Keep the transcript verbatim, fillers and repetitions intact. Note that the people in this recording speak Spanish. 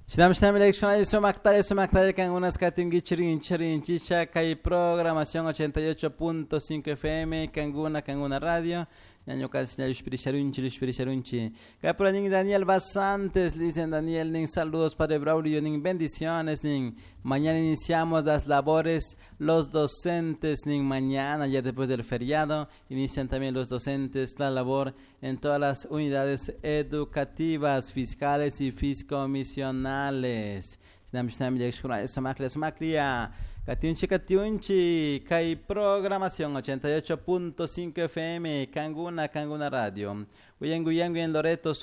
Shinam shinam elección eso macta eso macta kan unas katingi chirin chirin chicha kai programación ochenta y ocho punto cinco F M kanguna kanguna radio ñaño casi ñaño spiricharunchi spiricharunchi kapura ning Daniel Basantes dicen Daniel ning saludos Padre Braulio ning bendiciones ning mañana iniciamos las labores los docentes ning mañana ya después del feriado inician también los docentes la labor en todas las unidades educativas fiscales y fiscomisionales. Sinam sinam yexkura eso maclia maclia Katiunchi Katiunchi Kai programación ochenta y ocho punto cinco F M Kanguna Kanguna Radio Guyen Guyen Guyen Loreto